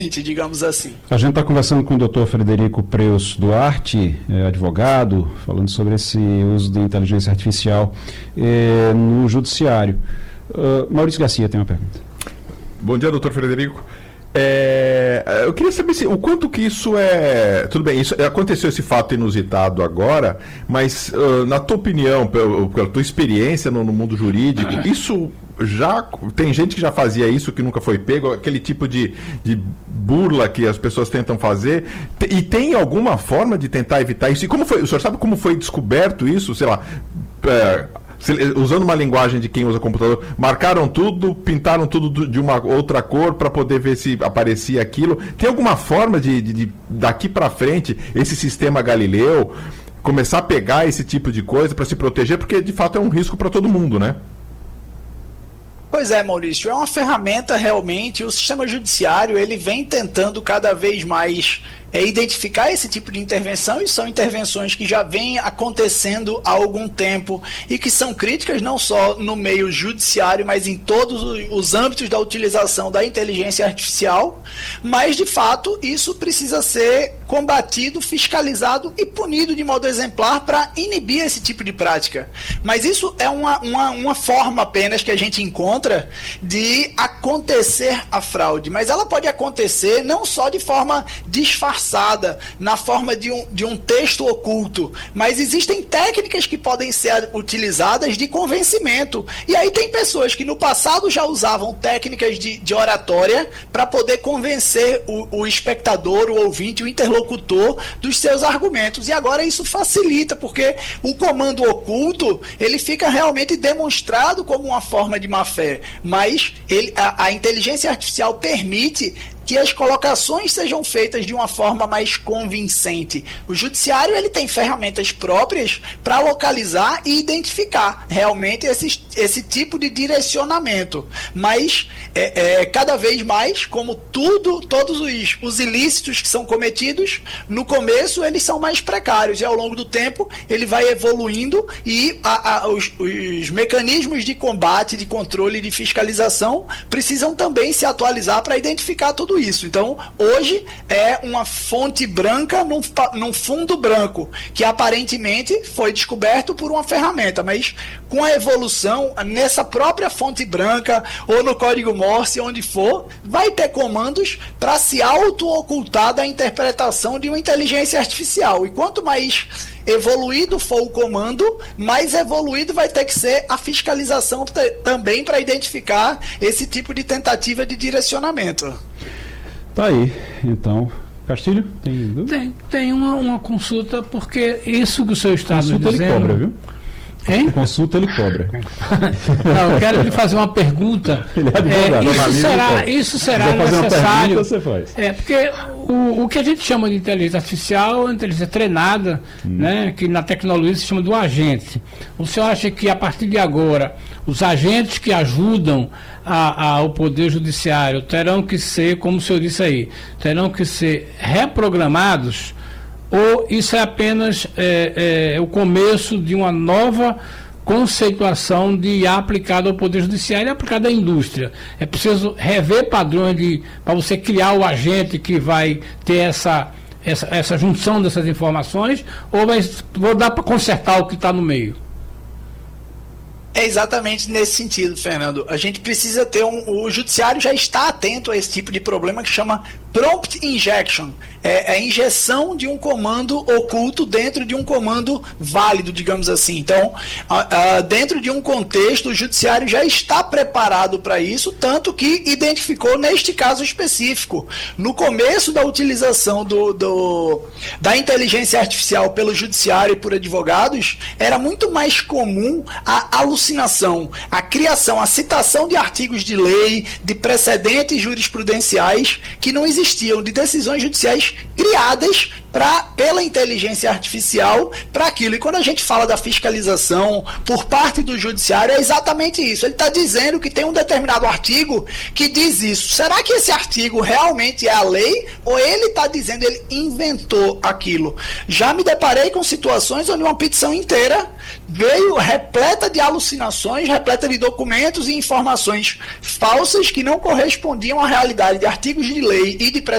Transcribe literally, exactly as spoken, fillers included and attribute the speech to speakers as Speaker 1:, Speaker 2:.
Speaker 1: digamos assim.
Speaker 2: A gente está conversando com o doutor Frederico Preus Duarte, é, advogado, falando sobre esse uso de inteligência artificial é, no judiciário. Uh, Maurício Garcia tem uma pergunta.
Speaker 3: Bom dia, doutor Frederico. É, eu queria saber se, o quanto que isso é... Tudo bem, isso, aconteceu esse fato inusitado agora, mas uh, na tua opinião, pela, pela tua experiência no, no mundo jurídico, isso já... Tem gente que já fazia isso, que nunca foi pego, aquele tipo de, de burla que as pessoas tentam fazer, e tem alguma forma de tentar evitar isso? E como foi, o senhor sabe como foi descoberto isso? Sei lá... É, usando uma linguagem de quem usa computador, marcaram tudo, pintaram tudo de uma outra cor para poder ver se aparecia aquilo. Tem alguma forma de, de, de daqui para frente, esse sistema Galileu começar a pegar esse tipo de coisa para se proteger? Porque, de fato, é um risco para todo mundo, né?
Speaker 1: Pois é, Maurício, é uma ferramenta realmente, o sistema judiciário ele vem tentando cada vez mais é, identificar esse tipo de intervenção, e são intervenções que já vêm acontecendo há algum tempo e que são críticas não só no meio judiciário, mas em todos os âmbitos da utilização da inteligência artificial, mas de fato isso precisa ser combatido, fiscalizado e punido de modo exemplar para inibir esse tipo de prática. Mas isso é uma, uma, uma forma apenas que a gente encontra de acontecer a fraude, mas ela pode acontecer não só de forma disfarçada, na forma de um, de um texto oculto, mas existem técnicas que podem ser utilizadas de convencimento, e aí tem pessoas que no passado já usavam técnicas de, de oratória para poder convencer o, o espectador, o ouvinte, o interlocutor dos seus argumentos, e agora isso facilita, porque o comando oculto, ele fica realmente demonstrado como uma forma de má-fé, mas ele, a, a inteligência artificial permite que as colocações sejam feitas de uma forma mais convincente. O judiciário ele tem ferramentas próprias para localizar e identificar realmente esse, esse tipo de direcionamento. Mas é, é, cada vez mais, como tudo, todos os, os ilícitos que são cometidos, no começo eles são mais precários e ao longo do tempo ele vai evoluindo e a, a, os, os mecanismos de combate, de controle e de fiscalização precisam também se atualizar para identificar tudo isso. Então, hoje é uma fonte branca num, num fundo branco, que aparentemente foi descoberto por uma ferramenta, mas com a evolução, nessa própria fonte branca, ou no código Morse, onde for, vai ter comandos para se auto-ocultar da interpretação de uma inteligência artificial. E quanto mais evoluído for o comando, mais evoluído vai ter que ser a fiscalização também para identificar esse tipo de tentativa de direcionamento.
Speaker 2: Tá aí, então. Castilho, tem dúvida?
Speaker 4: Tem, tem uma, uma consulta, porque isso que o senhor está
Speaker 2: consulta
Speaker 4: me dizendo...
Speaker 2: ele cobra, viu?
Speaker 4: Hein?
Speaker 2: Consulta ele cobra.
Speaker 4: Não, eu quero lhe fazer uma pergunta.
Speaker 2: Ele é advogado,
Speaker 4: é, isso, será, isso será necessário.
Speaker 2: Pergunta, você faz.
Speaker 4: É, porque o, o que a gente chama de inteligência artificial é inteligência treinada, hum. né, que na tecnologia se chama do agente. O senhor acha que a partir de agora os agentes que ajudam a, a, o Poder Judiciário terão que ser, como o senhor disse aí, terão que ser reprogramados? Ou isso é apenas é, é, o começo de uma nova conceituação de I A aplicada ao Poder Judiciário e aplicada à indústria? É preciso rever padrões para você criar o agente que vai ter essa, essa, essa junção dessas informações, ou vai, vou dar para consertar o que está no meio?
Speaker 1: É exatamente nesse sentido, Fernando. A gente precisa ter um... O judiciário já está atento a esse tipo de problema que chama prompt injection. É a injeção de um comando oculto dentro de um comando válido, digamos assim. Então, a, a, dentro de um contexto, o judiciário já está preparado para isso, tanto que identificou neste caso específico. No começo da utilização do, do, da inteligência artificial pelo judiciário e por advogados, era muito mais comum a alucinação, a criação, a citação de artigos de lei, de precedentes jurisprudenciais que não existiam, de decisões judiciais criadas pra, pela inteligência artificial para aquilo. E quando a gente fala da fiscalização por parte do judiciário, é exatamente isso. Ele está dizendo que tem um determinado artigo que diz isso. Será que esse artigo realmente é a lei? Ou ele está dizendo, ele inventou aquilo? Já me deparei com situações onde uma petição inteira veio repleta de alucinações, repleta de documentos e informações falsas que não correspondiam à realidade de artigos de lei e de